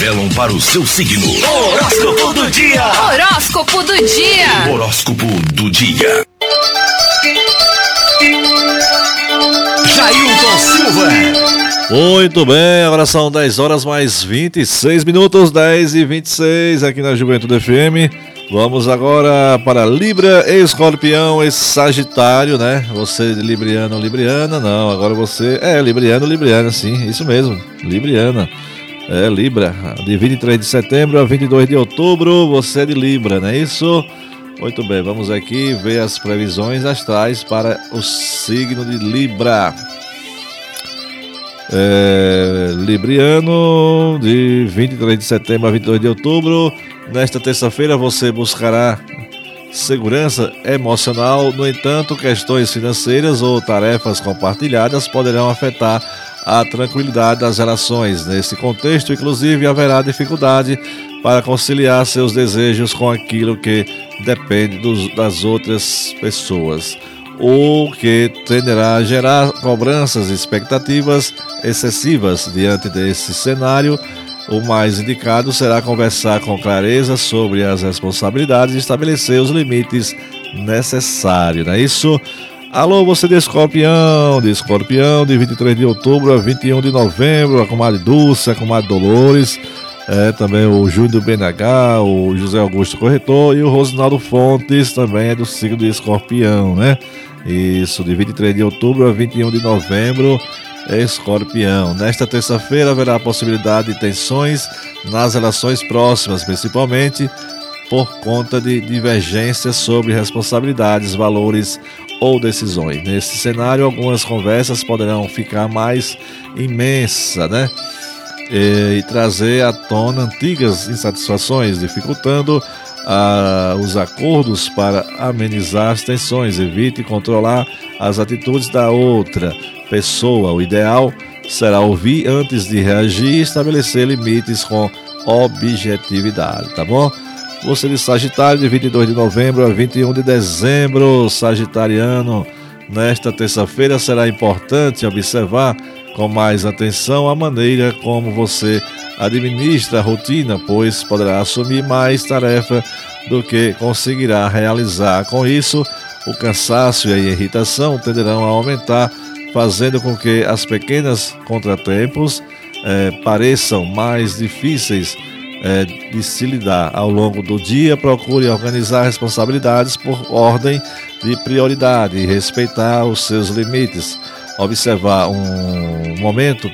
Revelam para o seu signo. Horóscopo do dia. Horóscopo do dia. Horóscopo do dia. Jailton Silva. Muito bem, agora são 10 horas mais 26 minutos, 10h26 aqui na Juventude FM. Vamos agora para Libra, Escorpião e Sagitário, né? Você libriano ou libriana? Não, agora você é libriano, libriana, sim, isso mesmo, libriana. É Libra, de 23 de setembro a 22 de outubro, você é de Libra, não é isso? Muito bem, vamos aqui ver as previsões astrais para o signo de Libra. Libriano, de 23 de setembro a 22 de outubro. Nesta terça-feira você buscará segurança emocional. No entanto, questões financeiras ou tarefas compartilhadas poderão afetar a tranquilidade das relações. Nesse contexto, inclusive, haverá dificuldade para conciliar seus desejos com aquilo que depende das outras pessoas, o que tenderá a gerar cobranças e expectativas excessivas. Diante desse cenário, o mais indicado será conversar com clareza sobre as responsabilidades e estabelecer os limites necessários, não é isso? Alô, você de Escorpião, de 23 de outubro a 21 de novembro, a comadre Dulce, a comadre Dolores, também o Júnior do BNH, o José Augusto Corretor e o Rosinaldo Fontes, também é do signo de Escorpião, né? Isso, de 23 de outubro a 21 de novembro, Escorpião. Nesta terça-feira haverá a possibilidade de tensões nas relações próximas, principalmente por conta de divergências sobre responsabilidades, valores ou decisões. Nesse cenário, algumas conversas poderão ficar mais imensas, né? E trazer à tona antigas insatisfações, dificultando os acordos. Para amenizar as tensões, evite controlar as atitudes da outra pessoa. O ideal será ouvir antes de reagir e estabelecer limites com objetividade, tá bom? Você de Sagitário, de 22 de novembro a 21 de dezembro, sagitariano, nesta terça-feira será importante observar com mais atenção a maneira como você administra a rotina, pois poderá assumir mais tarefa do que conseguirá realizar. Com isso, o cansaço e a irritação tenderão a aumentar, fazendo com que as pequenas contratempos pareçam mais difíceis de se lidar. Ao longo do dia, procure organizar responsabilidades por ordem de prioridade e respeitar os seus limites. Observar um momento